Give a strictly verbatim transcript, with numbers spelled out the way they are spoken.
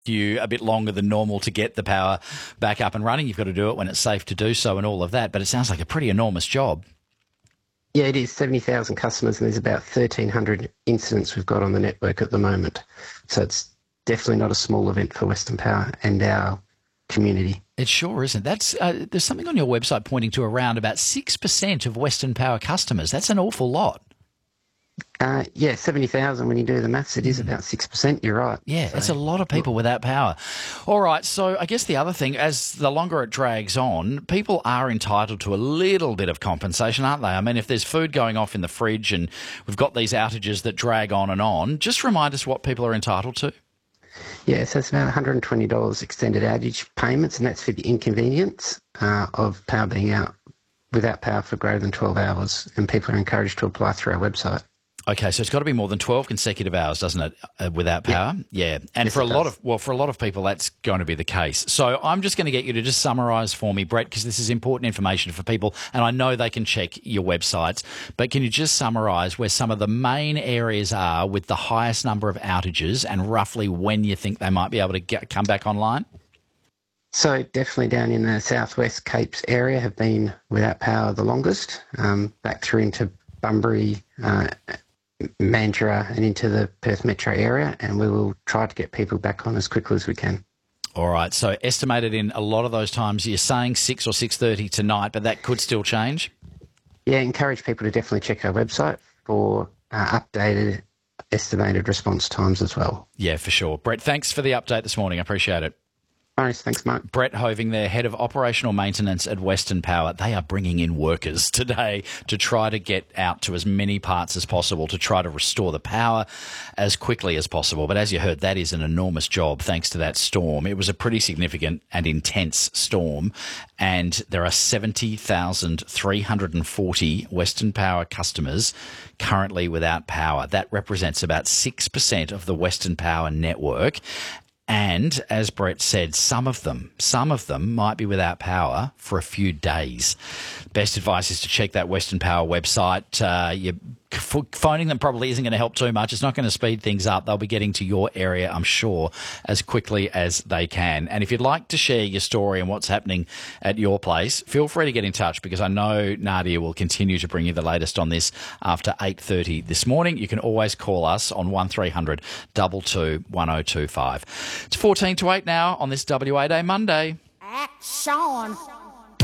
you a bit longer than normal to get the power back up and running. You've got to do it when it's safe to do so and all of that. But it sounds like a pretty enormous job. Yeah, it is. seventy thousand customers, and there's about thirteen hundred incidents we've got on the network at the moment. So it's definitely not a small event for Western Power and our community. It sure isn't. That's uh, there's something on your website pointing to around about six percent of Western Power customers. That's an awful lot. Uh, yeah, seventy thousand, when you do the maths, it is about six percent, you're right. Yeah, so, it's a lot of people without power. All right, so I guess the other thing, as the longer it drags on, people are entitled to a little bit of compensation, aren't they? I mean, if there's food going off in the fridge and we've got these outages that drag on and on, just remind us what people are entitled to. Yeah, so it's about one hundred twenty dollars extended outage payments, and that's for the inconvenience uh, of power being out without power for greater than twelve hours, and people are encouraged to apply through our website. Okay, so it's got to be more than twelve consecutive hours, doesn't it, uh, without power? Yeah, yeah. And yes, for a lot does. of well, for a lot of people, that's going to be the case. So I'm just going to get you to just summarise for me, Brett, because this is important information for people, and I know they can check your websites. But can you just summarise where some of the main areas are with the highest number of outages, and roughly when you think they might be able to get, come back online? So definitely down in the southwest Capes area have been without power the longest, um, back through into Bunbury, uh, Mandurah and into the Perth metro area, and we will try to get people back on as quickly as we can. All right, so estimated in a lot of those times, you're saying six or six thirty tonight, but that could still change? Yeah, encourage people to definitely check our website for uh, updated estimated response times as well. Yeah, for sure. Brett, thanks for the update this morning. I appreciate it. Nice, thanks, Mark. Brett Hoving there, Head of Operational Maintenance at Western Power. They are bringing in workers today to try to get out to as many parts as possible, to try to restore the power as quickly as possible. But as you heard, that is an enormous job thanks to that storm. It was a pretty significant and intense storm, and there are seventy thousand three hundred forty Western Power customers currently without power. That represents about six percent of the Western Power network. And as Brett said, some of them, some of them might be without power for a few days. Best advice is to check that Western Power website. Uh, you phoning them probably isn't going to help too much. It's not going to speed things up. They'll be getting to your area, I'm sure, as quickly as they can. And if you'd like to share your story and what's happening at your place, feel free to get in touch, because I know Nadia will continue to bring you the latest on this after eight thirty this morning. You can always call us on one three hundred two two one oh two five. It's fourteen to eight now on this W A Day Monday. Action.